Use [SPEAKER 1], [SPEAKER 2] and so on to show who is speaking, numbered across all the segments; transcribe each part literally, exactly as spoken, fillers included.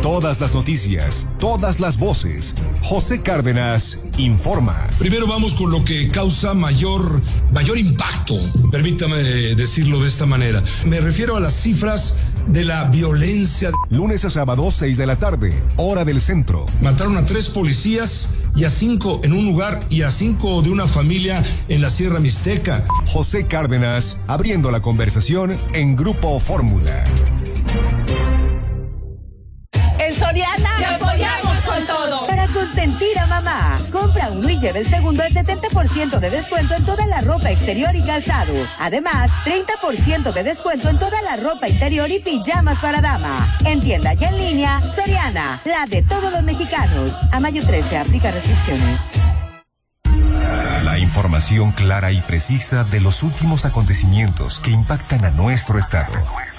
[SPEAKER 1] Todas las noticias, todas las voces. José Cárdenas informa.
[SPEAKER 2] Primero vamos con lo que causa mayor, mayor impacto, permítame decirlo de esta manera. Me refiero a las cifras de la violencia.
[SPEAKER 1] Lunes a sábado, seis de la tarde, hora del centro.
[SPEAKER 2] Mataron a tres policías y a cinco en un lugar y a cinco de una familia en la Sierra Mixteca.
[SPEAKER 1] José Cárdenas, abriendo la conversación en Grupo Fórmula.
[SPEAKER 3] En Soriana
[SPEAKER 4] ¡te apoyamos con todo!
[SPEAKER 3] Para consentir a mamá, compra uno y lleva el segundo al setenta por ciento de descuento en toda la ropa exterior y calzado. Además, treinta por ciento de descuento en toda la ropa interior y pijamas para dama. En tienda y en línea, Soriana, la de todos los mexicanos. A mayo trece, aplica restricciones.
[SPEAKER 1] La información clara y precisa de los últimos acontecimientos que impactan a nuestro estado.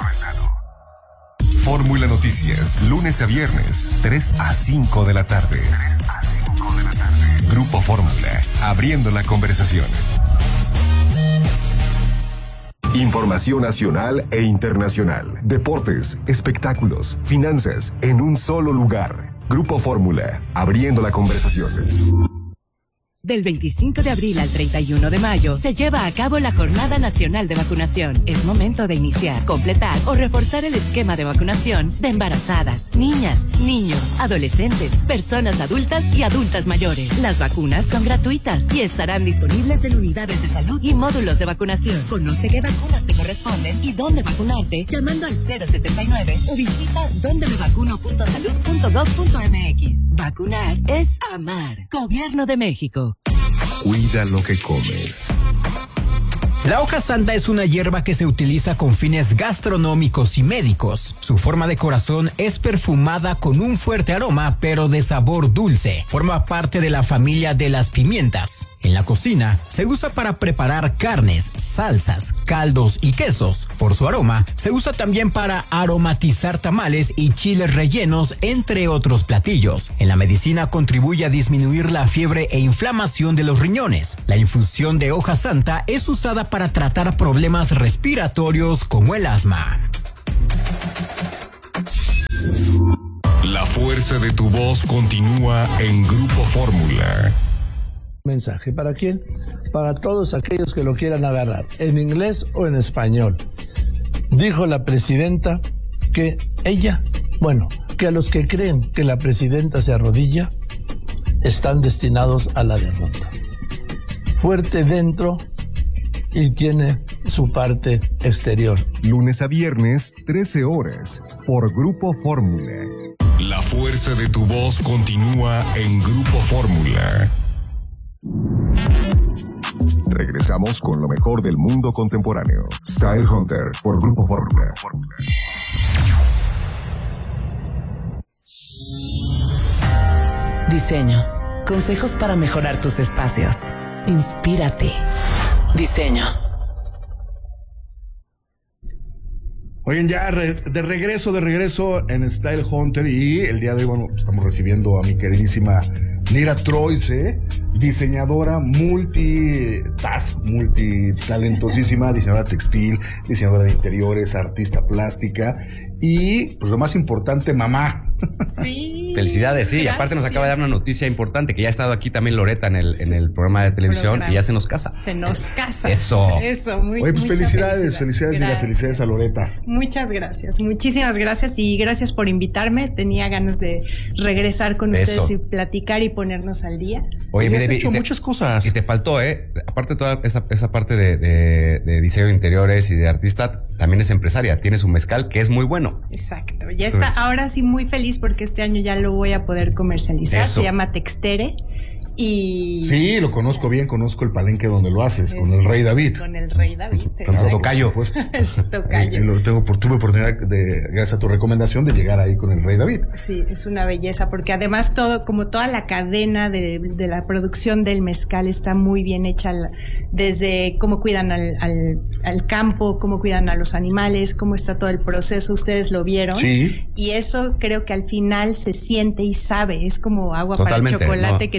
[SPEAKER 1] Fórmula Noticias, lunes a viernes, tres a cinco de la tarde. Grupo Fórmula, abriendo la conversación. Información nacional e internacional, deportes, espectáculos, finanzas, en un solo lugar. Grupo Fórmula, abriendo la conversación.
[SPEAKER 5] Del veinticinco de abril al treinta y uno de mayo se lleva a cabo la Jornada Nacional de Vacunación. Es momento de iniciar, completar o reforzar el esquema de vacunación de embarazadas, niñas, niños, adolescentes, personas adultas y adultas mayores. Las vacunas son gratuitas y estarán disponibles en unidades de salud y módulos de vacunación. Conoce qué vacunas te corresponden y dónde vacunarte llamando al cero setenta y nueve o visita donde me vacuno punto salud punto gov punto mx. Vacunar es amar. Gobierno de México.
[SPEAKER 1] Cuida lo que comes.
[SPEAKER 6] La hoja santa es una hierba que se utiliza con fines gastronómicos y médicos. Su forma de corazón es perfumada con un fuerte aroma, pero de sabor dulce. Forma parte de la familia de las pimientas. En la cocina se usa para preparar carnes, salsas, caldos y quesos. Por su aroma, se usa también para aromatizar tamales y chiles rellenos, entre otros platillos. En la medicina contribuye a disminuir la fiebre e inflamación de los riñones. La infusión de hoja santa es usada para tratar problemas respiratorios como el asma.
[SPEAKER 1] La fuerza de tu voz continúa en Grupo Fórmula.
[SPEAKER 7] Mensaje, ¿para quién? Para todos aquellos que lo quieran agarrar, en inglés o en español. Dijo la presidenta que ella, bueno, que a los que creen que la presidenta se arrodilla, están destinados a la derrota. Fuerte dentro y tiene su parte exterior.
[SPEAKER 1] Lunes a viernes, trece horas, por Grupo Fórmula. La fuerza de tu voz continúa en Grupo Fórmula. Regresamos con lo mejor del mundo contemporáneo. Style Hunter por Grupo Fórmula.
[SPEAKER 8] Diseño. Consejos para mejorar tus espacios. Inspírate. Diseño.
[SPEAKER 9] Oigan, ya re, de regreso, de regreso en Style Hunter, y el día de hoy, bueno, estamos recibiendo a mi queridísima Nira Troise, diseñadora multitask, multitalentosísima, diseñadora textil, diseñadora de interiores, artista plástica y, pues lo más importante, mamá.
[SPEAKER 10] Sí. Felicidades, sí. Gracias. Y aparte nos acaba de dar una noticia importante, que ya ha estado aquí también Loreta en el, sí. en el programa de televisión programa. Y ya se nos casa.
[SPEAKER 4] Se nos casa.
[SPEAKER 10] Eso.
[SPEAKER 4] Eso, muy
[SPEAKER 9] Oye, pues felicidades,
[SPEAKER 4] felicidad.
[SPEAKER 9] felicidades, Nira, felicidades a Loreta.
[SPEAKER 4] Muchas gracias, muchísimas gracias y gracias por invitarme. Tenía ganas de regresar con Eso. ustedes y platicar y ponernos al día.
[SPEAKER 10] Oye,
[SPEAKER 9] me
[SPEAKER 10] has
[SPEAKER 9] hecho
[SPEAKER 10] te,
[SPEAKER 9] muchas cosas.
[SPEAKER 10] Y te faltó, ¿eh? Aparte de toda esa, esa parte de, de, de diseño de interiores y de artista, también es empresaria. Tiene su mezcal que es muy bueno.
[SPEAKER 4] Exacto. Ya está, ahora sí muy feliz porque este año ya lo voy a poder comercializar. Eso. Se llama Textere. Y...
[SPEAKER 9] Sí, lo conozco bien, conozco el palenque donde lo haces, es, con el Rey David.
[SPEAKER 4] Con el Rey David.
[SPEAKER 10] Con el tocayo.
[SPEAKER 9] Pues,
[SPEAKER 4] tocayo.
[SPEAKER 9] Eh, lo tengo por, tuve oportunidad, de, gracias a tu recomendación, de llegar ahí con el Rey David.
[SPEAKER 4] Sí, es una belleza, porque además todo, como toda la cadena de, de la producción del mezcal está muy bien hecha, desde cómo cuidan al, al, al campo, cómo cuidan a los animales, cómo está todo el proceso, ustedes lo vieron.
[SPEAKER 9] Sí.
[SPEAKER 4] Y eso creo que al final se siente y sabe, es como agua Totalmente, para chocolate, ¿no? Que tiene energía.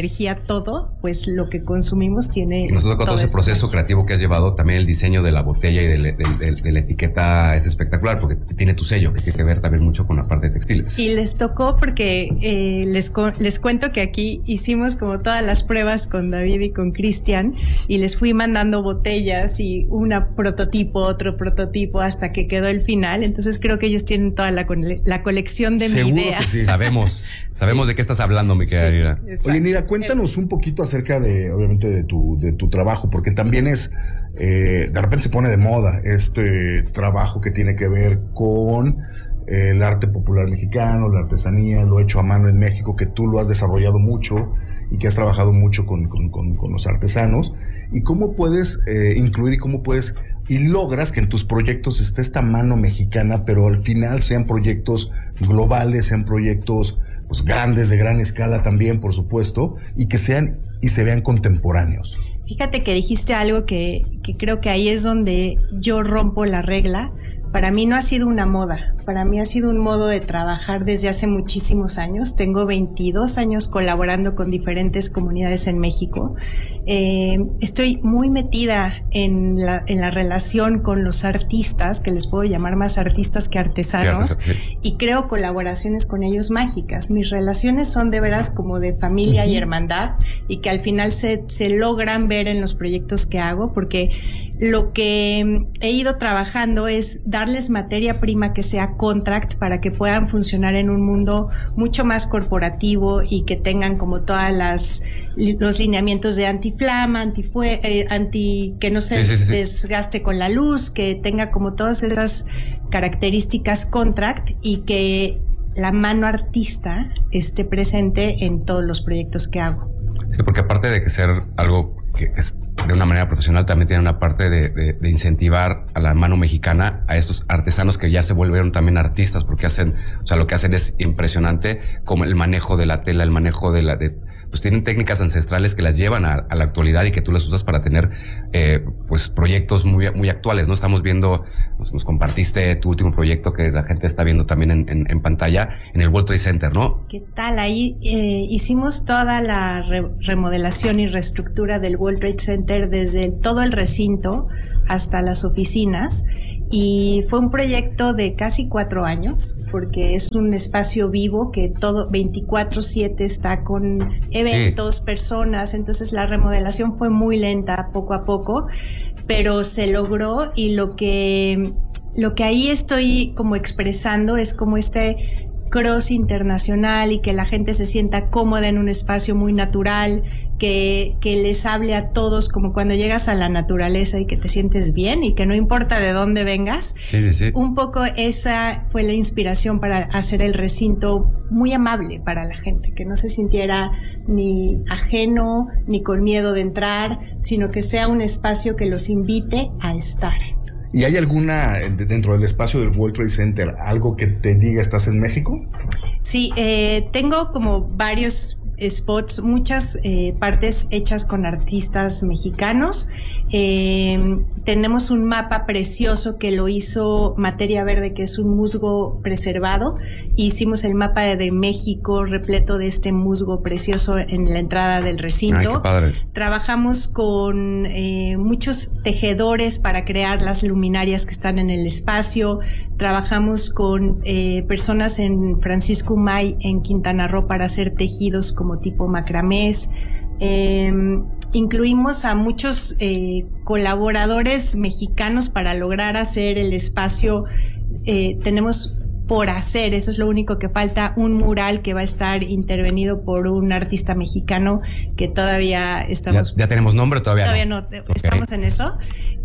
[SPEAKER 4] energía, todo, pues lo que consumimos tiene...
[SPEAKER 10] Y nosotros con todo ese proceso creativo que has llevado, también el diseño de la botella y de, de, de, de la etiqueta es espectacular porque tiene tu sello, que tiene que ver también mucho con la parte de textiles.
[SPEAKER 4] Y les tocó porque eh, les, les cuento que aquí hicimos como todas las pruebas con David y con Cristian y les fui mandando botellas y una prototipo, otro prototipo hasta que quedó el final. Entonces creo que ellos tienen toda la, la colección de
[SPEAKER 9] Seguro
[SPEAKER 4] mi idea.
[SPEAKER 9] que sí.
[SPEAKER 10] Sabemos, sabemos sí. de qué estás hablando, mi querida Nira.
[SPEAKER 9] Sí, oye, Nira, cuéntanos un poquito acerca de, obviamente, de tu, de tu trabajo, porque también es, eh, de repente se pone de moda este trabajo que tiene que ver con eh, el arte popular mexicano, la artesanía, lo hecho a mano en México, que tú lo has desarrollado mucho y que has trabajado mucho con, con, con, con los artesanos, y cómo puedes eh, incluir y cómo puedes y logras que en tus proyectos esté esta mano mexicana, pero al final sean proyectos globales, sean proyectos pues grandes, de gran escala también, por supuesto, y que sean y se vean contemporáneos.
[SPEAKER 4] Fíjate que dijiste algo que, que creo que ahí es donde yo rompo la regla. Para mí no ha sido una moda, para mí ha sido un modo de trabajar desde hace muchísimos años. Tengo veintidós años colaborando con diferentes comunidades en México. Eh, estoy muy metida en la, en la relación con los artistas, que les puedo llamar más artistas que artesanos, sí, sí. y creo colaboraciones con ellos mágicas. Mis relaciones son de veras como de familia uh-huh. y hermandad, y que al final se, se logran ver en los proyectos que hago, porque lo que he ido trabajando es darles materia prima que sea contract para que puedan funcionar en un mundo mucho más corporativo y que tengan como todas las los lineamientos de antiflama, antifue, eh, anti que no se sí, sí, sí. desgaste con la luz, que tenga como todas esas características contract y que la mano artista esté presente en todos los proyectos que hago.
[SPEAKER 10] Sí, porque aparte de que ser algo que es de una manera profesional, también tiene una parte de, de, de incentivar a la mano mexicana, a estos artesanos que ya se volvieron también artistas, porque hacen, o sea, lo que hacen es impresionante, como el manejo de la tela, el manejo de la, de, pues tienen técnicas ancestrales que las llevan a, a la actualidad y que tú las usas para tener, eh, pues proyectos muy, muy actuales, ¿no? Estamos viendo, nos, nos compartiste tu último proyecto que la gente está viendo también en, en, en pantalla, en el World Trade Center, ¿no?
[SPEAKER 4] ¿Qué tal? Ahí eh, hicimos toda la re remodelación y reestructura del World Trade Center desde todo el recinto hasta las oficinas. Y fue un proyecto de casi cuatro años, porque es un espacio vivo que todo veinticuatro siete está con eventos, sí. personas, entonces la remodelación fue muy lenta, poco a poco, pero se logró, y lo que, lo que ahí estoy como expresando es como este cross internacional y que la gente se sienta cómoda en un espacio muy natural, que, que les hable a todos como cuando llegas a la naturaleza y que te sientes bien y que no importa de dónde vengas.
[SPEAKER 10] Sí, sí, sí.
[SPEAKER 4] Un poco esa fue la inspiración para hacer el recinto muy amable para la gente, que no se sintiera ni ajeno ni con miedo de entrar, sino que sea un espacio que los invite a estar.
[SPEAKER 9] ¿Y hay alguna, dentro del espacio del World Trade Center, algo que te diga estás en México?
[SPEAKER 4] Sí, eh, tengo como varios spots, muchas eh, partes hechas con artistas mexicanos. Eh, tenemos un mapa precioso que lo hizo Materia Verde, que es un musgo preservado. Hicimos el mapa de, de México repleto de este musgo precioso en la entrada del recinto.
[SPEAKER 10] Ay, qué padre.
[SPEAKER 4] Trabajamos con eh, muchos tejedores para crear las luminarias que están en el espacio. Trabajamos con eh, personas en Francisco Humay, en Quintana Roo, para hacer tejidos como tipo macramés. Eh, incluimos a muchos eh, colaboradores mexicanos para lograr hacer el espacio. Eh, tenemos por hacer, eso es lo único que falta, un mural que va a estar intervenido por un artista mexicano que todavía estamos...
[SPEAKER 10] ¿Ya, ya tenemos nombre? Todavía
[SPEAKER 4] Todavía
[SPEAKER 10] no,
[SPEAKER 4] no okay. Estamos en eso.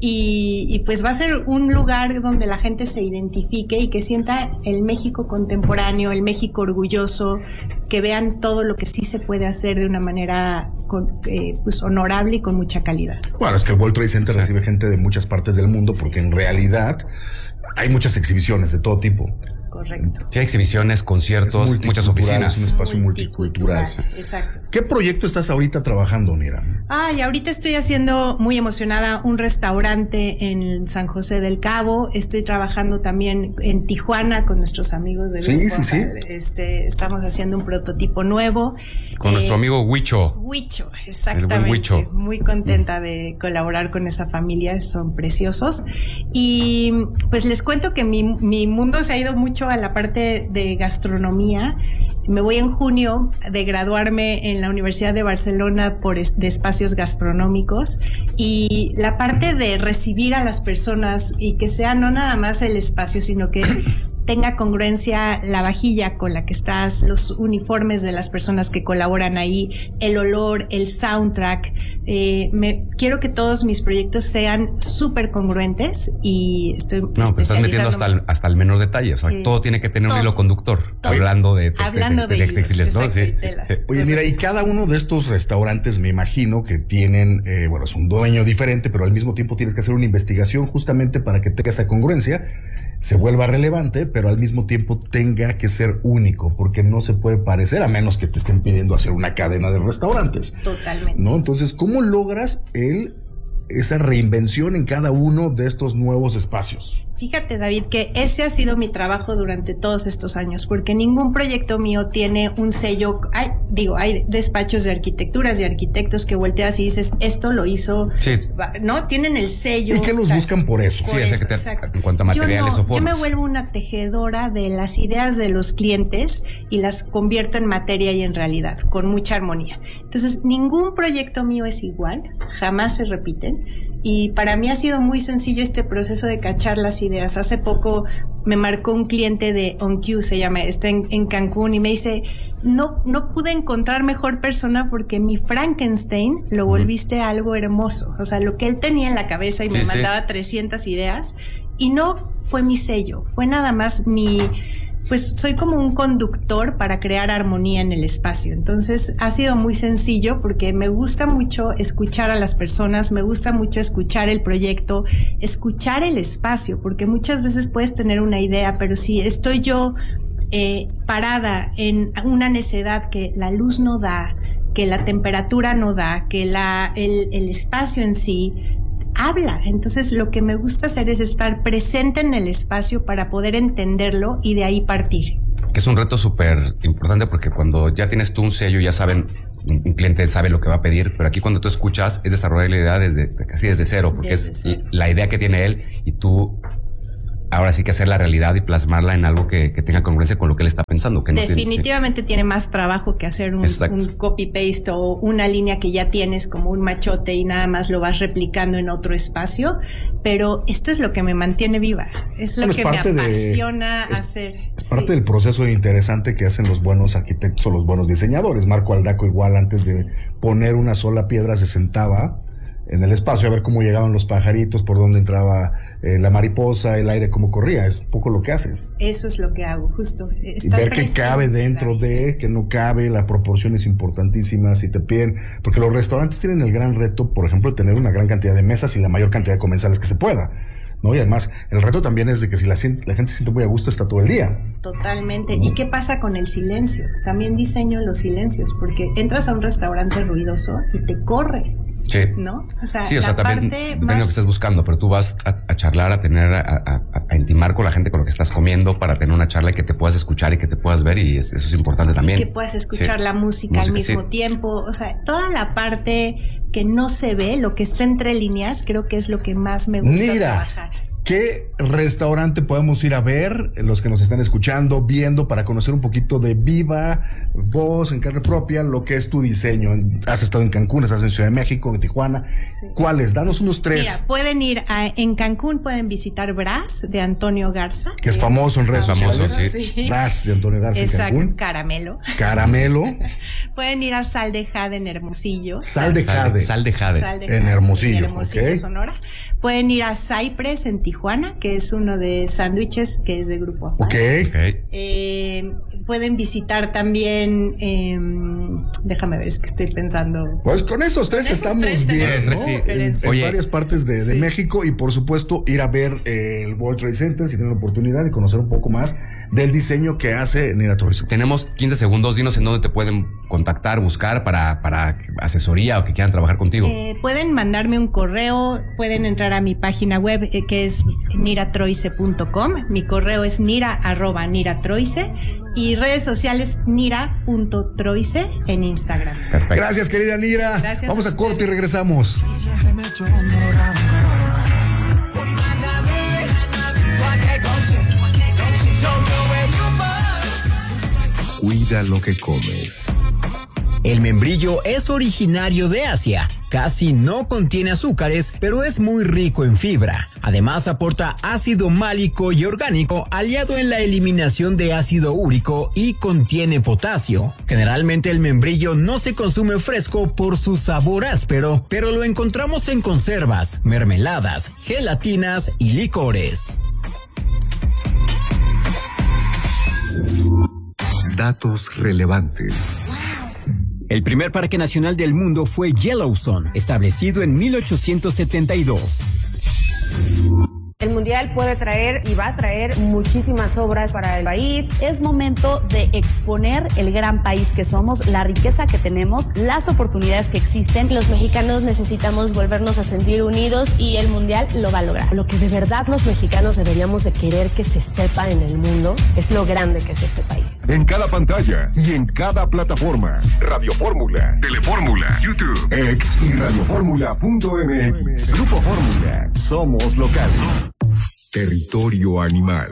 [SPEAKER 4] Y, y pues va a ser un lugar donde la gente se identifique y que sienta el México contemporáneo, el México orgulloso, que vean todo lo que sí se puede hacer de una manera con, eh, pues honorable y con mucha calidad.
[SPEAKER 9] Bueno, es que el World Trade Center sí. recibe gente de muchas partes del mundo, porque en realidad hay muchas exhibiciones de todo tipo.
[SPEAKER 4] Correcto.
[SPEAKER 10] Sí, hay exhibiciones, conciertos, muchas oficinas.
[SPEAKER 9] Es un espacio multicultural. multicultural.
[SPEAKER 4] Exacto.
[SPEAKER 9] ¿Qué proyecto estás ahorita trabajando, Nira?
[SPEAKER 4] Ay, ahorita estoy haciendo, muy emocionada, un restaurante en San José del Cabo. Estoy trabajando también en Tijuana con nuestros amigos del
[SPEAKER 9] sí,
[SPEAKER 4] grupo.
[SPEAKER 9] Sí, sí,
[SPEAKER 4] este, estamos haciendo un prototipo nuevo.
[SPEAKER 10] Con eh, nuestro amigo Huicho.
[SPEAKER 4] Huicho, exactamente.
[SPEAKER 10] Huicho.
[SPEAKER 4] Muy contenta de colaborar con esa familia, son preciosos. Y pues les cuento que mi, mi mundo se ha ido mucho a la parte de gastronomía. Me voy en junio de graduarme en la Universidad de Barcelona por es, de espacios gastronómicos, y la parte de recibir a las personas y que sea no nada más el espacio, sino que tenga congruencia la vajilla con la que estás, los uniformes de las personas que colaboran ahí, el olor, el soundtrack. Eh, me, quiero que todos mis proyectos sean súper congruentes y estoy
[SPEAKER 10] No, pues estás metiendo hasta el, hasta el menor detalle. O sea, eh, todo tiene que tener todo, un hilo conductor. Todo. Hablando de, de,
[SPEAKER 4] hablando de, de, de, de textiles, ¿no? Sí.
[SPEAKER 9] Oye, mira, y cada uno de estos restaurantes, me imagino que tienen, eh, bueno, es un dueño diferente, pero al mismo tiempo tienes que hacer una investigación justamente para que tenga esa congruencia, se vuelva relevante, pero al mismo tiempo tenga que ser único, porque no se puede parecer, a menos que te estén pidiendo hacer una cadena de restaurantes.
[SPEAKER 4] Totalmente.
[SPEAKER 9] ¿No? Entonces, ¿cómo logras el, esa reinvención en cada uno de estos nuevos espacios?
[SPEAKER 4] Fíjate, David, que ese ha sido mi trabajo durante todos estos años, porque ningún proyecto mío tiene un sello. Hay, digo, hay despachos de arquitecturas y arquitectos que volteas y dices, esto lo hizo, sí. ¿no? Tienen el sello.
[SPEAKER 9] ¿Y qué los o sea, buscan por eso?
[SPEAKER 10] Por sí, eso, que te, en cuanto a materiales
[SPEAKER 4] yo no,
[SPEAKER 10] o formas.
[SPEAKER 4] Yo me vuelvo una tejedora de las ideas de los clientes y las convierto en materia y en realidad, con mucha armonía. Entonces, ningún proyecto mío es igual, jamás se repiten. Y para mí ha sido muy sencillo este proceso de cachar las ideas. Hace poco me marcó un cliente de OnQ, se llama, está en, en Cancún, y me dice, no, no pude encontrar mejor persona porque mi Frankenstein lo volviste algo hermoso. O sea, lo que él tenía en la cabeza y sí, me mandaba sí. trescientas ideas, y no fue mi sello, fue nada más mi... Pues soy como un conductor para crear armonía en el espacio. Entonces ha sido muy sencillo porque me gusta mucho escuchar a las personas, me gusta mucho escuchar el proyecto, escuchar el espacio, porque muchas veces puedes tener una idea, pero si estoy yo eh, parada en una necedad que la luz no da, que la temperatura no da, que la, el, el espacio en sí habla. Entonces lo que me gusta hacer es estar presente en el espacio para poder entenderlo y de ahí partir.
[SPEAKER 10] Que es un reto súper importante porque cuando ya tienes tú un sello, ya saben, un cliente sabe lo que va a pedir, pero aquí cuando tú escuchas es desarrollar la idea desde casi desde cero, porque desde es cero. La idea que tiene él y tú ahora sí que hacer la realidad y plasmarla en algo que, que tenga congruencia con lo que él está pensando. Que no
[SPEAKER 4] Definitivamente
[SPEAKER 10] tiene, sí.
[SPEAKER 4] tiene más trabajo que hacer un, un copy-paste o una línea que ya tienes como un machote y nada más lo vas replicando en otro espacio, pero esto es lo que me mantiene viva, es lo bueno, que es me apasiona
[SPEAKER 9] de, es,
[SPEAKER 4] hacer.
[SPEAKER 9] Es parte sí. del proceso interesante que hacen los buenos arquitectos o los buenos diseñadores. Marco Aldaco igual antes de poner una sola piedra se sentaba en el espacio a ver cómo llegaban los pajaritos, por dónde entraba eh, la mariposa, el aire, cómo corría. Es un poco lo que haces.
[SPEAKER 4] Eso es lo que hago, justo.
[SPEAKER 9] Y ver qué cabe dentro de, que no cabe, la proporción es importantísima. Si te piden, porque los restaurantes tienen el gran reto, por ejemplo, de tener una gran cantidad de mesas y la mayor cantidad de comensales que se pueda, ¿no? Y además, el reto también es de que si la, la gente se siente muy a gusto, está todo el día.
[SPEAKER 4] Totalmente. ¿Y qué pasa con el silencio? También diseño los silencios, porque entras a un restaurante ruidoso y te corre.
[SPEAKER 10] Sí.
[SPEAKER 4] ¿No? O sea,
[SPEAKER 10] sí, o sea, también
[SPEAKER 4] depende
[SPEAKER 10] más... de lo que estés buscando, pero tú vas a, a charlar, a tener, a, a, a intimar con la gente con lo que estás comiendo para tener una charla y que te puedas escuchar y que te puedas ver, y es, eso es importante también.
[SPEAKER 4] Y que puedas escuchar
[SPEAKER 10] sí.
[SPEAKER 4] la música, música al mismo sí. tiempo, o sea, toda la parte que no se ve, lo que está entre líneas, creo que es lo que más me gusta
[SPEAKER 9] Mira.
[SPEAKER 4] trabajar.
[SPEAKER 9] ¿Qué restaurante podemos ir a ver, los que nos están escuchando, viendo, para conocer un poquito de viva voz, en carne propia, lo que es tu diseño? Has estado en Cancún, estás en Ciudad de México, en Tijuana. Sí. ¿Cuáles? Danos unos tres.
[SPEAKER 4] Mira, pueden ir a, en Cancún, pueden visitar Brass de Antonio Garza.
[SPEAKER 9] Que es famoso en redes sociales.
[SPEAKER 10] Famoso, sí.
[SPEAKER 4] sí.
[SPEAKER 9] Brass de Antonio Garza.
[SPEAKER 4] Exacto,
[SPEAKER 9] en Cancún.
[SPEAKER 4] Caramelo.
[SPEAKER 9] Caramelo.
[SPEAKER 4] Pueden ir a Sal de Jade en Hermosillo.
[SPEAKER 9] Sal de Jade.
[SPEAKER 10] Sal de Jade.
[SPEAKER 4] Sal de Jade.
[SPEAKER 9] En Hermosillo,
[SPEAKER 4] en Hermosillo,
[SPEAKER 9] okay.
[SPEAKER 4] Sonora. Pueden ir a Cypress en Tijuana. Tijuana, que es uno de sándwiches que es de Grupo Afal.
[SPEAKER 9] Ok.
[SPEAKER 10] Okay.
[SPEAKER 4] Eh, pueden visitar también, eh, déjame ver, es que estoy pensando.
[SPEAKER 9] Pues con esos tres
[SPEAKER 4] Con esos
[SPEAKER 9] estamos
[SPEAKER 4] tres
[SPEAKER 9] bien,
[SPEAKER 10] tenemos
[SPEAKER 9] ¿no?
[SPEAKER 10] referencia.
[SPEAKER 9] En, en
[SPEAKER 10] Oye,
[SPEAKER 9] varias partes de, de
[SPEAKER 4] sí.
[SPEAKER 9] México y por supuesto ir a ver eh, el World Trade Center si tienen la oportunidad de conocer un poco más del diseño que hace Nira Troisi.
[SPEAKER 10] Tenemos quince segundos, dinos en dónde te pueden contactar, buscar para, para asesoría o que quieran trabajar contigo.
[SPEAKER 4] Eh, pueden mandarme un correo, pueden entrar a mi página web eh, que es niratroise punto com. Mi correo es nira arroba niratroise y redes sociales nira.troise en Instagram.
[SPEAKER 10] Perfecto.
[SPEAKER 9] Gracias, querida Nira.
[SPEAKER 4] Gracias
[SPEAKER 9] Vamos
[SPEAKER 4] a
[SPEAKER 9] a corte y
[SPEAKER 4] ustedes.
[SPEAKER 9] regresamos.
[SPEAKER 1] Cuida lo que comes.
[SPEAKER 6] El membrillo es originario de Asia. Casi no contiene azúcares, pero es muy rico en fibra. Además aporta ácido málico y orgánico aliado en la eliminación de ácido úrico y contiene potasio. Generalmente el membrillo no se consume fresco por su sabor áspero, pero lo encontramos en conservas, mermeladas, gelatinas y licores.
[SPEAKER 1] Datos relevantes.
[SPEAKER 6] El primer parque nacional del mundo fue Yellowstone, establecido en mil ochocientos setenta y dos.
[SPEAKER 11] El Mundial puede traer y va a traer muchísimas obras para el país.
[SPEAKER 12] Es momento de exponer el gran país que somos, la riqueza que tenemos, las oportunidades que existen.
[SPEAKER 13] Los mexicanos necesitamos volvernos a sentir unidos y el Mundial lo va a lograr.
[SPEAKER 14] Lo que de verdad los mexicanos deberíamos de querer que se sepa en el mundo es lo grande que es este país.
[SPEAKER 1] En cada pantalla y en cada plataforma. Radio Fórmula, Telefórmula, YouTube, X y radioformula punto m x. Grupo Fórmula. Somos locales. Territorio animal.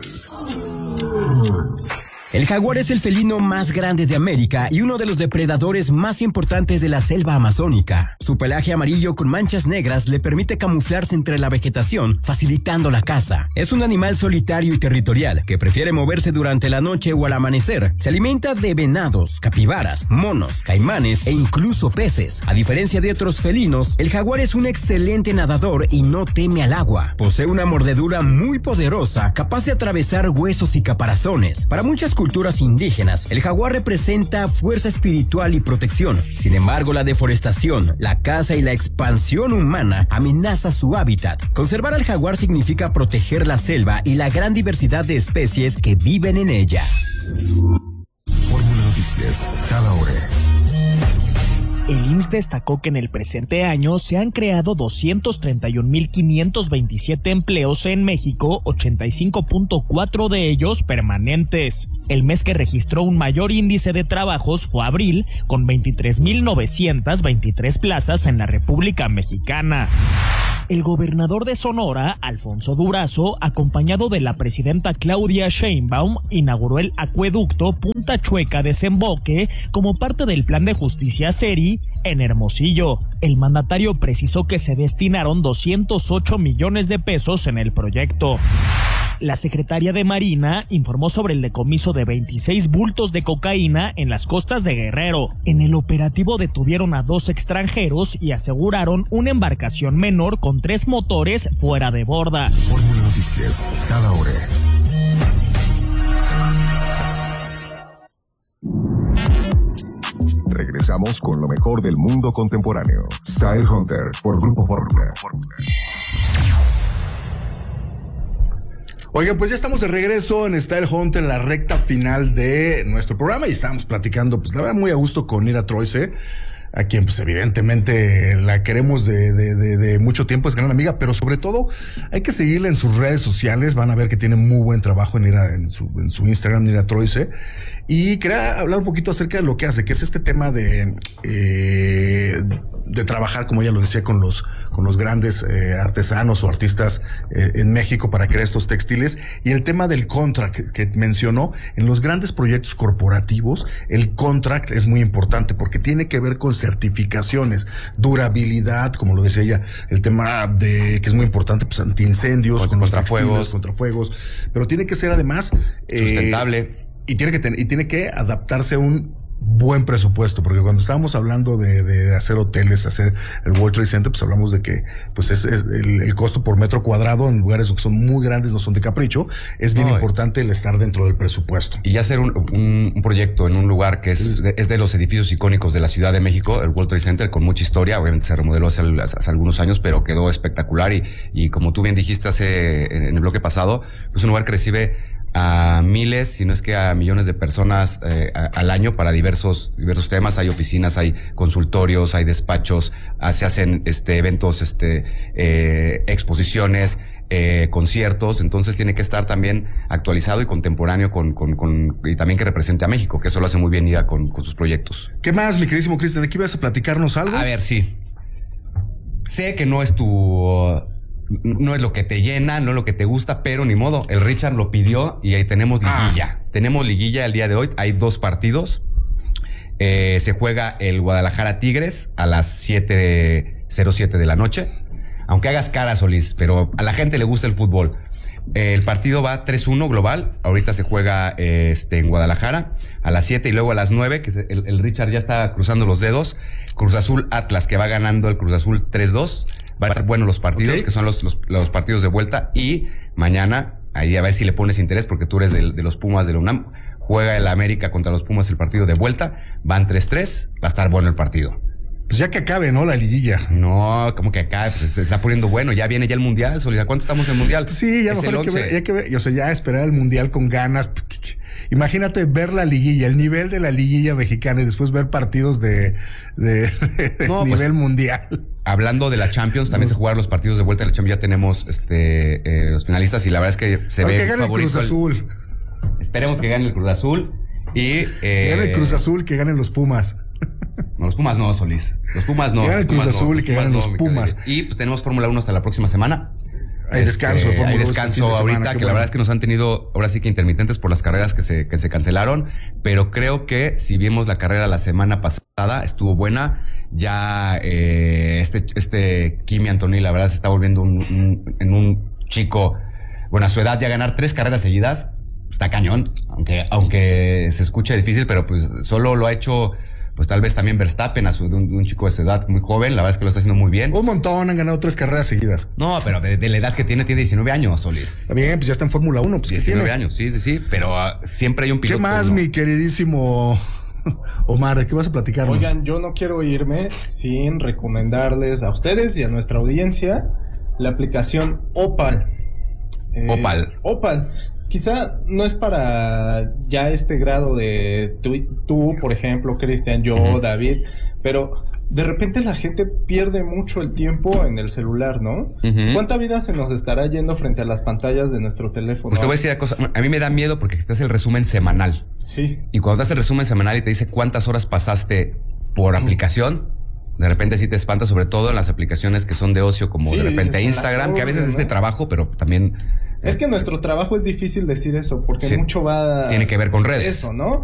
[SPEAKER 6] El jaguar es el felino más grande de América y uno de los depredadores más importantes de la selva amazónica. Su pelaje amarillo con manchas negras le permite camuflarse entre la vegetación, facilitando la caza. Es un animal solitario y territorial que prefiere moverse durante la noche o al amanecer. Se alimenta de venados, capibaras, monos, caimanes e incluso peces. A diferencia de otros felinos, el jaguar es un excelente nadador y no teme al agua. Posee una mordedura muy poderosa, capaz de atravesar huesos y caparazones. Para muchas culturas indígenas, el jaguar representa fuerza espiritual y protección. Sin embargo, la deforestación, la caza y la expansión humana amenaza su hábitat. Conservar al jaguar significa proteger la selva y la gran diversidad de especies que viven en ella.
[SPEAKER 1] Fórmula Noticias, cada hora.
[SPEAKER 15] El I M S S destacó que en el presente año se han creado doscientos treinta y un mil quinientos veintisiete empleos en México, ochenta y cinco punto cuatro de ellos permanentes. El mes que registró un mayor índice de trabajos fue abril, con veintitrés mil novecientas veintitrés plazas en la República Mexicana. El gobernador de Sonora, Alfonso Durazo, acompañado de la presidenta Claudia Sheinbaum, inauguró el acueducto Punta Chueca Desemboque como parte del plan de justicia Seri en Hermosillo. El mandatario precisó que se destinaron doscientos ocho millones de pesos en el proyecto. La secretaria de Marina informó sobre el decomiso de veintiséis bultos de cocaína en las costas de Guerrero. En el operativo detuvieron a dos extranjeros y aseguraron una embarcación menor con tres motores fuera de borda.
[SPEAKER 1] Fórmula Noticias, cada hora. Regresamos con lo mejor del mundo contemporáneo. Style Hunter por Grupo Fórmula.
[SPEAKER 9] Oigan, pues ya estamos de regreso en Style Hunter, en la recta final de nuestro programa y estamos platicando, pues la verdad, muy a gusto con Nira Troise, a quien pues evidentemente la queremos de, de, de, de mucho tiempo, es gran amiga, pero sobre todo hay que seguirla en sus redes sociales, van a ver que tiene muy buen trabajo en, Nira, en, su, en su Instagram, Nira Troise, y quería hablar un poquito acerca de lo que hace, que es este tema de eh, de trabajar, como ella lo decía, con los con los grandes eh, artesanos o artistas eh, en México para crear estos textiles, y el tema del contract que, que mencionó, en los grandes proyectos corporativos, el contract es muy importante porque tiene que ver con certificaciones, durabilidad, como lo decía ella, el tema de que es muy importante, pues antiincendios,
[SPEAKER 10] contra,
[SPEAKER 9] con los
[SPEAKER 10] contrafuegos,
[SPEAKER 9] textiles, contrafuegos, pero tiene que ser además
[SPEAKER 10] sustentable
[SPEAKER 9] eh, y tiene que ten, y tiene que adaptarse a un buen presupuesto, porque cuando estábamos hablando de, de hacer hoteles, hacer el World Trade Center, pues hablamos de que pues es, es el, el costo por metro cuadrado en lugares que son muy grandes, no son de capricho, es bien no, importante el estar dentro del presupuesto.
[SPEAKER 10] Y hacer un, un, un proyecto en un lugar que es de, es de los edificios icónicos de la Ciudad de México, el World Trade Center, con mucha historia, obviamente se remodeló hace, hace algunos años, pero quedó espectacular y, y como tú bien dijiste hace en el bloque pasado, es un lugar que recibe a miles, si no es que a millones de personas eh, a, al año para diversos diversos temas. Hay oficinas, hay consultorios, hay despachos, ah, se hacen este eventos, este eh, exposiciones, eh, conciertos. Entonces tiene que estar también actualizado y contemporáneo con, con, con y también que represente a México, que eso lo hace muy bien I A con, con sus proyectos.
[SPEAKER 9] ¿Qué más, mi queridísimo Cristian? ¿De aquí vas a platicarnos algo?
[SPEAKER 10] A ver, sí. Sé que no es tu... No es lo que te llena, no es lo que te gusta, pero ni modo. El Richard lo pidió y ahí tenemos liguilla. Ah. Tenemos liguilla el día de hoy. Hay dos partidos. Eh, se juega el Guadalajara Tigres a las siete cero siete de la noche. Aunque hagas cara, Solís, pero a la gente le gusta el fútbol. Eh, el partido va tres uno global. Ahorita se juega eh, este, en Guadalajara a las siete y luego a las nueve, que el, el Richard ya está cruzando los dedos. Cruz Azul Atlas, que va ganando el Cruz Azul tres dos. Va a estar bueno los partidos, okay, que son los, los, los partidos de vuelta. Y mañana, ahí a ver si le pones interés, porque tú eres de, de los Pumas de la UNAM. Juega el América contra los Pumas el partido de vuelta. Van tres tres. Va a estar bueno el partido.
[SPEAKER 9] Pues ya que acabe, ¿no? La liguilla.
[SPEAKER 10] No, como que acá pues, se está poniendo bueno. Ya viene ya el Mundial, Solida. ¿Cuánto estamos en el Mundial?
[SPEAKER 9] Pues sí, ya es mejor que ver, ya que ver, o sea, ya esperar el Mundial con ganas. Imagínate ver la liguilla, el nivel de la liguilla mexicana y después ver partidos de, de, de no, nivel pues, mundial.
[SPEAKER 10] Hablando de la Champions, también Nos... se jugaron los partidos de vuelta de la Champions. Ya tenemos este eh, los finalistas y la verdad es que se
[SPEAKER 9] Pero
[SPEAKER 10] ve
[SPEAKER 9] que gane el Cruz Azul.
[SPEAKER 10] El... Esperemos que gane el Cruz Azul y eh...
[SPEAKER 9] que gane el Cruz Azul, que ganen los Pumas.
[SPEAKER 10] No, los Pumas no, Solís. Los Pumas no.
[SPEAKER 9] Que gane el Cruz Azul
[SPEAKER 10] no,
[SPEAKER 9] y que ganen los
[SPEAKER 10] no,
[SPEAKER 9] Pumas.
[SPEAKER 10] Y pues tenemos Fórmula uno hasta la próxima semana.
[SPEAKER 9] Hay descanso,
[SPEAKER 10] este, hay descanso este ahorita, semana, que bueno. La verdad es que nos han tenido ahora sí que intermitentes por las carreras que se, que se cancelaron, pero creo que si vimos la carrera la semana pasada, estuvo buena. Ya eh, este, este Kimi Antonelli, la verdad se está volviendo un, un, en un chico, bueno, a su edad ya ganar tres carreras seguidas, está cañón, aunque, aunque se escucha difícil, pero pues solo lo ha hecho... Pues tal vez también Verstappen, a su, de, un, de un chico de su edad muy joven, la verdad es que lo está haciendo muy bien.
[SPEAKER 9] Un montón, han ganado tres carreras seguidas.
[SPEAKER 10] No, pero de, de la edad que tiene, tiene diecinueve años, Solís.
[SPEAKER 9] Está bien, pues ya está en Fórmula uno. Pues
[SPEAKER 10] diecinueve años, sí, sí, sí, pero uh, siempre hay un piloto.
[SPEAKER 9] ¿Qué más, uno? Mi queridísimo Omar? ¿De qué vas a platicarnos?
[SPEAKER 16] Oigan, yo no quiero irme sin recomendarles a ustedes y a nuestra audiencia la aplicación Opal.
[SPEAKER 10] Eh, Opal.
[SPEAKER 16] Opal. Quizá no es para ya este grado de tú, tú por ejemplo, Cristian, yo, uh-huh. David, pero de repente la gente pierde mucho el tiempo en el celular, ¿no? Uh-huh. ¿Cuánta vida se nos estará yendo frente a las pantallas de nuestro teléfono?
[SPEAKER 10] Pues te voy a decir una cosa, a mí me da miedo porque estás el resumen semanal.
[SPEAKER 16] Sí.
[SPEAKER 10] Y cuando te haces el resumen semanal y te dice cuántas horas pasaste por uh-huh. aplicación, de repente sí te espanta, sobre todo en las aplicaciones que son de ocio, como sí, de repente Instagram, que a veces ¿no? es de trabajo, pero también...
[SPEAKER 16] Es que nuestro trabajo es difícil decir eso, porque sí, mucho va...
[SPEAKER 10] Tiene que ver con redes.
[SPEAKER 16] Eso, ¿no?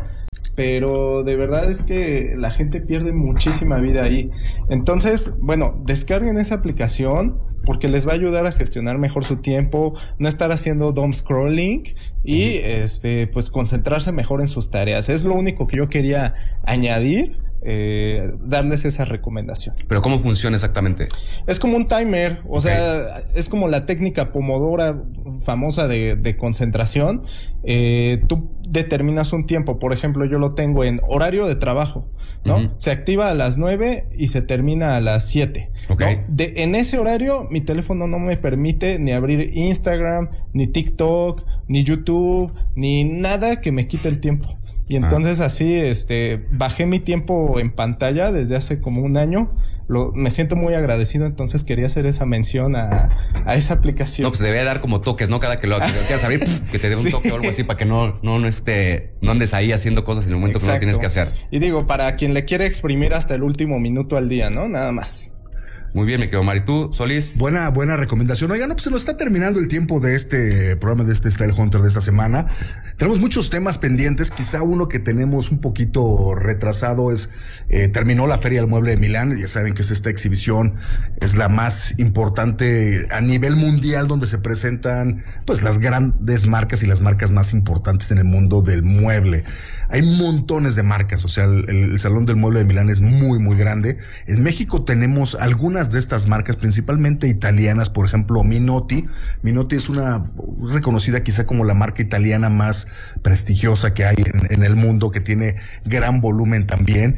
[SPEAKER 16] Pero de verdad es que la gente pierde muchísima vida ahí. Entonces, bueno, descarguen esa aplicación porque les va a ayudar a gestionar mejor su tiempo, no estar haciendo dumb scrolling y, uh-huh. este, pues concentrarse mejor en sus tareas. Es lo único que yo quería añadir. Eh, darles esa recomendación.
[SPEAKER 10] ¿Pero cómo funciona exactamente?
[SPEAKER 16] Es como un timer, o okay. sea, es como la técnica Pomodoro famosa de, de concentración. Eh, tú determinas un tiempo, por ejemplo, yo lo tengo en horario de trabajo, ¿no? Uh-huh. Se activa a las nueve y se termina a las siete.
[SPEAKER 10] Okay.
[SPEAKER 16] ¿no? De, en ese horario, mi teléfono no me permite ni abrir Instagram, ni TikTok, ni YouTube, ni nada que me quite el tiempo. Y entonces ah. así, este, bajé mi tiempo en pantalla desde hace como un año. Lo, me siento muy agradecido, entonces quería hacer esa mención a, a esa aplicación.
[SPEAKER 10] No, pues debe dar como toques, ¿no? Cada que lo, que lo quieras abrir, que te dé un sí. toque o algo así para que no, no, no esté, no andes ahí haciendo cosas en el momento Exacto. que no tienes que hacer.
[SPEAKER 16] Y digo, para quien le quiere exprimir hasta el último minuto al día, ¿no? Nada más.
[SPEAKER 10] Muy bien, me quedo Mari. ¿Tú, Solís?
[SPEAKER 9] Buena, buena recomendación. Oigan, no, pues se nos está terminando el tiempo de este programa, de este Style Hunter de esta semana. Tenemos muchos temas pendientes. Quizá uno que tenemos un poquito retrasado es, eh, terminó la Feria del Mueble de Milán. Ya saben que es esta exhibición, es la más importante a nivel mundial, donde se presentan, pues, las grandes marcas y las marcas más importantes en el mundo del mueble. Hay montones de marcas, o sea, el, el Salón del Mueble de Milán es muy, muy grande. En México tenemos algunas de estas marcas, principalmente italianas, por ejemplo, Minotti. Minotti es una reconocida quizá como la marca italiana más prestigiosa que hay en, en el mundo, que tiene gran volumen también.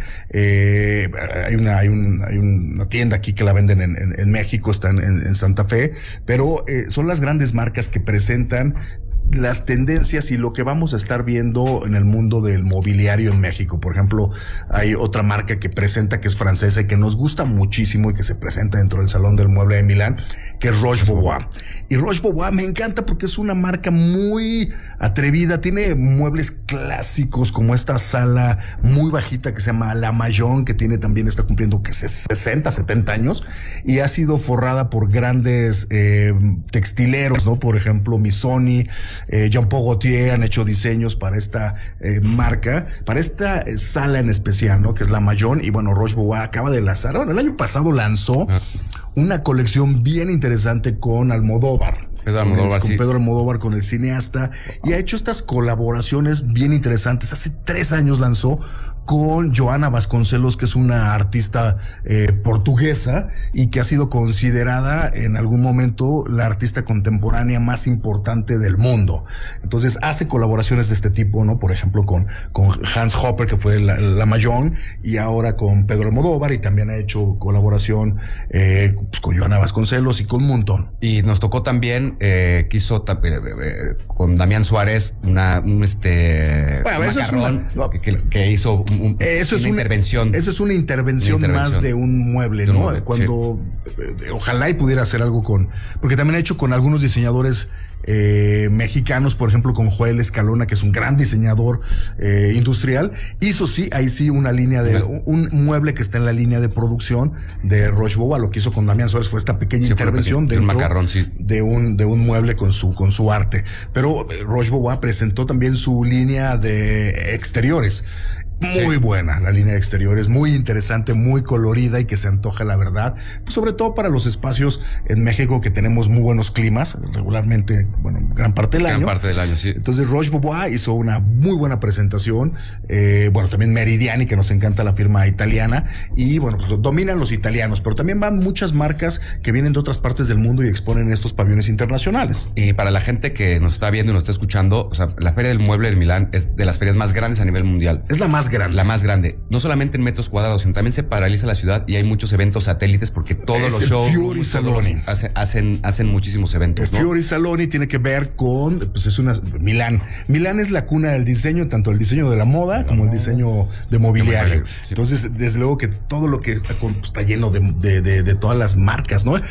[SPEAKER 9] Eh, hay una, hay, un, hay una tienda aquí que la venden en, en, en México, está en, en Santa Fe, pero eh, son las grandes marcas que presentan las tendencias y lo que vamos a estar viendo en el mundo del mobiliario en México. Por ejemplo, hay otra marca que presenta, que es francesa y que nos gusta muchísimo y que se presenta dentro del Salón del Mueble de Milán, que es Roche-Beaubois. Y Roche-Beaubois me encanta porque es una marca muy atrevida, tiene muebles clásicos como esta sala muy bajita que se llama La Maillon, que tiene también, está cumpliendo que sesenta, setenta años, y ha sido forrada por grandes eh, textileros, ¿no? Por ejemplo, Missoni, Eh, Jean Paul Gaultier han hecho diseños para esta eh, marca, para esta eh, sala en especial, ¿no? Que es La Maillon. Y bueno, Roche-Beaubois acaba de lanzar, bueno, el año pasado lanzó una colección bien interesante con Almodóvar.
[SPEAKER 10] Pedro Almodóvar,
[SPEAKER 9] con
[SPEAKER 10] sí.
[SPEAKER 9] Pedro Almodóvar, con el cineasta, y ha hecho estas colaboraciones bien interesantes. Hace tres años lanzó con Joana Vasconcelos, que es una artista eh, portuguesa y que ha sido considerada en algún momento la artista contemporánea más importante del mundo. Entonces hace colaboraciones de este tipo, ¿no? Por ejemplo, con, con Hans Hopper, que fue la, la Maillon, y ahora con Pedro Almodóvar, y también ha hecho colaboración eh, pues, con Joana Vasconcelos y con un montón.
[SPEAKER 10] Y nos tocó también, eh, quiso eh, eh, con Damián Suárez, una, un este,
[SPEAKER 9] bueno,
[SPEAKER 10] un
[SPEAKER 9] eso
[SPEAKER 10] macarrón
[SPEAKER 9] es una, no,
[SPEAKER 10] que, que hizo un, un,
[SPEAKER 9] eso
[SPEAKER 10] una,
[SPEAKER 9] es una
[SPEAKER 10] intervención.
[SPEAKER 9] Eso es una intervención, una intervención más de un mueble, de un ¿no? Mueble, Cuando, sí. eh, ojalá y pudiera hacer algo con, porque también ha hecho con algunos diseñadores Eh, mexicanos, por ejemplo, con Joel Escalona, que es un gran diseñador eh, industrial. Hizo sí, ahí sí una línea de, un, un mueble que está en la línea de producción de Roche-Beaubois. Lo que hizo con Damián Suárez fue esta pequeña sí, intervención de un macarrón, sí. de un, de un mueble con su, con su arte. Pero eh, Roche-Beaubois presentó también su línea de exteriores. Muy sí. buena la línea de exteriores, muy interesante, muy colorida y que se antoja, la verdad, pues sobre todo para los espacios en México que tenemos muy buenos climas, regularmente, bueno, gran parte del
[SPEAKER 10] gran
[SPEAKER 9] año.
[SPEAKER 10] Gran parte del año, sí.
[SPEAKER 9] Entonces Roche-Beaubois hizo una muy buena presentación, eh, bueno, también Meridiani, que nos encanta la firma italiana, y bueno, pues lo dominan los italianos, pero también van muchas marcas que vienen de otras partes del mundo y exponen estos pabellones internacionales.
[SPEAKER 10] Y para la gente que nos está viendo y nos está escuchando, o sea, la Feria del Mueble de Milán es de las ferias más grandes a nivel mundial.
[SPEAKER 9] Es la más grande.
[SPEAKER 10] La más grande. No solamente en metros cuadrados, sino también se paraliza la ciudad y hay muchos eventos satélites porque todos es los shows
[SPEAKER 9] Fiori Saloni.
[SPEAKER 10] Hacen, hacen, hacen muchísimos eventos,
[SPEAKER 9] el
[SPEAKER 10] ¿no?
[SPEAKER 9] Fiori Saloni tiene que ver con, pues es una, Milán. Milán es la cuna del diseño, tanto el diseño de la moda como el diseño de mobiliario. Sí. Entonces, desde luego que todo lo que está lleno de, de, de, de todas las marcas, ¿no?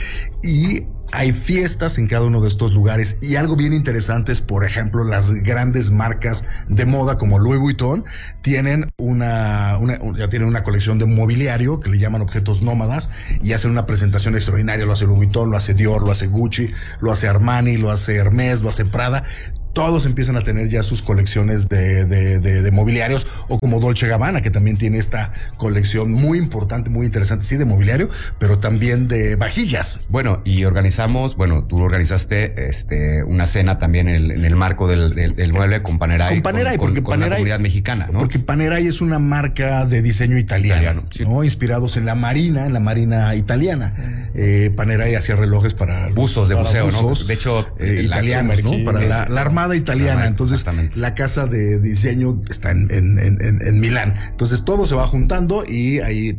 [SPEAKER 9] Y hay fiestas en cada uno de estos lugares, y algo bien interesante es, por ejemplo, las grandes marcas de moda como Louis Vuitton tienen una, una ya tienen una colección de mobiliario que le llaman objetos nómadas y hacen una presentación extraordinaria. Lo hace Louis Vuitton, lo hace Dior, lo hace Gucci, lo hace Armani, lo hace Hermès, lo hace Prada. Todos empiezan a tener ya sus colecciones de, de, de, de mobiliarios, o como Dolce Gabbana, que también tiene esta colección muy importante, muy interesante, sí, de mobiliario, pero también de vajillas.
[SPEAKER 10] Bueno, y organizamos, bueno, tú organizaste este una cena también en el, en el marco del, del, del mueble con Panerai,
[SPEAKER 9] con, Panerai,
[SPEAKER 10] con,
[SPEAKER 9] porque
[SPEAKER 10] con, con
[SPEAKER 9] Panerai,
[SPEAKER 10] la comunidad mexicana, ¿no?
[SPEAKER 9] Porque Panerai es una marca de diseño italiano, italiano sí. ¿no? Inspirados en la marina, en la marina italiana. Eh, Panerai hacía relojes para
[SPEAKER 10] buzos de
[SPEAKER 9] para
[SPEAKER 10] buceo,
[SPEAKER 9] buzos,
[SPEAKER 10] ¿no? De hecho,
[SPEAKER 9] eh, italianos, ¿no? Para la, la Armada italiana. Entonces, la casa de diseño está en, en, en, en Milán. Entonces, todo se va juntando y hay,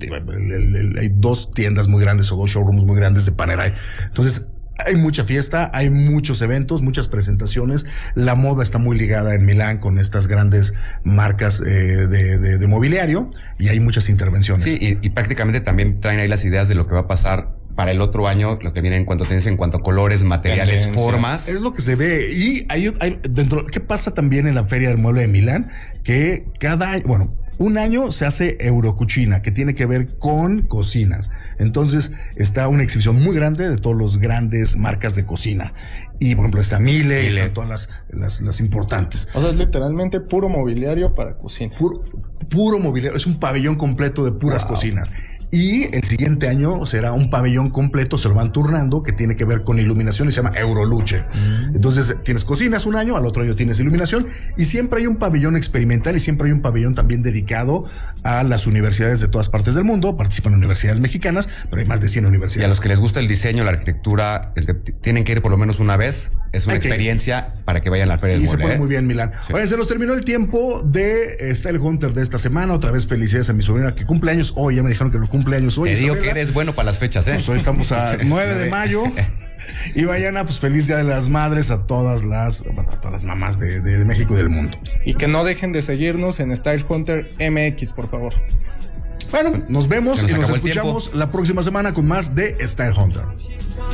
[SPEAKER 9] hay dos tiendas muy grandes o dos showrooms muy grandes de Panerai. Entonces, hay mucha fiesta, hay muchos eventos, muchas presentaciones. La moda está muy ligada en Milán con estas grandes marcas eh, de, de, de mobiliario, y hay muchas intervenciones.
[SPEAKER 10] Sí, y, y prácticamente también traen ahí las ideas de lo que va a pasar para el otro año, lo que viene en cuanto tienes en cuanto a colores, materiales, tendencias, formas.
[SPEAKER 9] Es lo que se ve. Y hay, hay dentro, ¿qué pasa también en la Feria del Mueble de Milán? Que cada año, bueno, Un año se hace Eurocucina, que tiene que ver con cocinas. Entonces está una exhibición muy grande de todas las grandes marcas de cocina. Y por ejemplo está Miele, Miele. Están todas las, las, las importantes.
[SPEAKER 16] O sea, es literalmente puro mobiliario para cocina.
[SPEAKER 9] Puro, puro mobiliario, es un pabellón completo de puras wow. cocinas. Y el siguiente año será un pabellón completo, se lo van turnando, que tiene que ver con iluminación y se llama Euroluce. Mm. Entonces tienes cocinas un año, al otro año tienes iluminación y siempre hay un pabellón experimental y siempre hay un pabellón también dedicado a las universidades de todas partes del mundo. Participan universidades mexicanas, pero hay más de cien universidades.
[SPEAKER 10] Y a los que les gusta el diseño, la arquitectura, el, tienen que ir por lo menos una vez. Es una okay. experiencia para que vayan a la Feria del
[SPEAKER 9] Y
[SPEAKER 10] Mueble,
[SPEAKER 9] se pone
[SPEAKER 10] ¿eh?
[SPEAKER 9] muy bien, Milán. Sí. Oye, se nos terminó el tiempo de Style Hunter de esta semana. Otra vez felicidades a mi sobrina que cumple años hoy. Ya me dijeron que lo cumple años hoy.
[SPEAKER 10] Te digo
[SPEAKER 9] Isabela.
[SPEAKER 10] Que eres bueno para las fechas, ¿eh?
[SPEAKER 9] Pues hoy estamos a nueve de mayo. Y vayan a, pues feliz Día de las Madres a todas las, bueno, a todas las mamás de, de, de México y del mundo.
[SPEAKER 16] Y que no dejen de seguirnos en Style Hunter M X, por favor.
[SPEAKER 9] Bueno, nos vemos nos y nos escuchamos la próxima semana con más de Style Hunter.